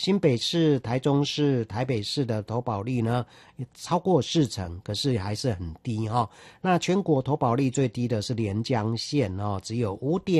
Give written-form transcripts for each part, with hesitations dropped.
新北市、台中市、台北市的投保率呢超过40%，可是还是很低那全国投保率最低的是连江县只有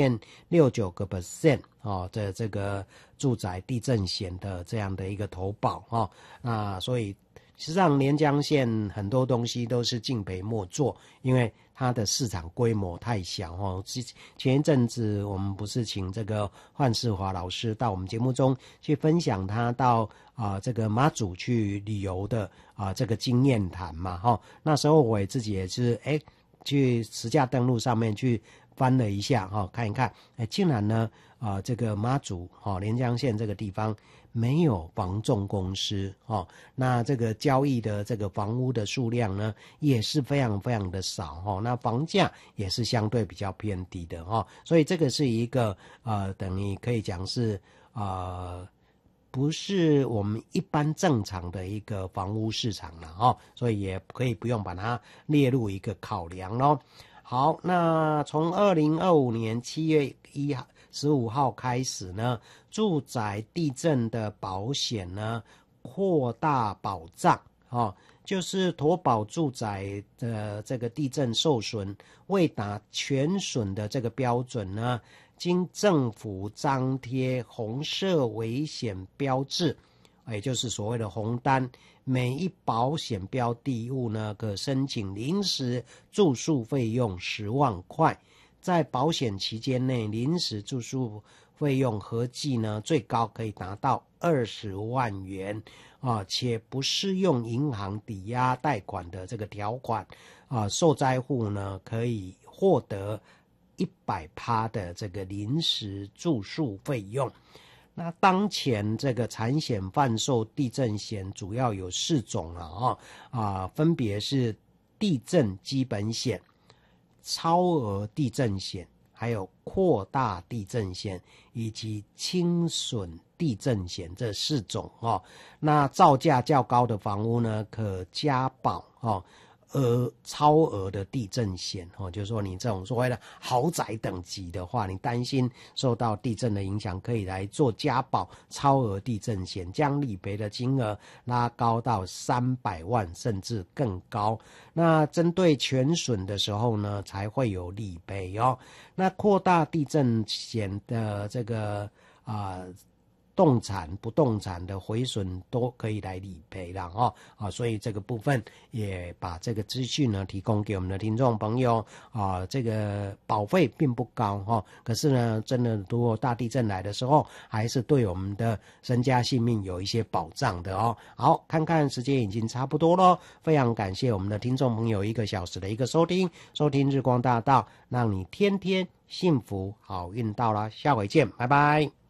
5.69% 这个住宅地震险的这样的一个投保那所以实际上连江县很多东西都是敬陪末座，因为它的市场规模太小前一阵子我们不是请这个范世华老师到我们节目中去分享他到这个马祖去旅游的这个经验谈嘛那时候我也自己也是去实价登录上面去翻了一下看一看竟然呢这个马祖连江县这个地方没有房仲公司那这个交易的这个房屋的数量呢也是非常非常的少那房价也是相对比较偏低的所以这个是一个等于可以讲是不是我们一般正常的一个房屋市场了所以也可以不用把它列入一个考量咯。好，那从2025年7月15号开始呢，住宅地震的保险呢扩大保障就是投保住宅的这个地震受损未达全损的这个标准呢，经政府张贴红色危险标志，也就是所谓的红单，每一保险标的物呢可申请临时住宿费用10万块，在保险期间内临时住宿费用合计呢最高可以达到20万元且不适用银行抵押贷款的这个条款受灾户呢可以获得100%的这个临时住宿费用。那当前这个产险贩售地震险主要有4种分别是地震基本险、超额地震险，还有扩大地震险以及轻损地震险这4种那造价较高的房屋呢可加保超额的地震险就是说你这种所谓的豪宅等级的话，你担心受到地震的影响，可以来做加保超额地震险，将理赔的金额拉高到300万甚至更高。那针对全损的时候呢才会有理赔那扩大地震险的这个动产不动产的毁损都可以来理赔了所以这个部分也把这个资讯呢提供给我们的听众朋友这个保费并不高可是呢真的如果大地震来的时候还是对我们的身家性命有一些保障的好，看看时间已经差不多了，非常感谢我们的听众朋友1个小时的一个收听日光大道，让你天天幸福好运到了，下回见，拜拜。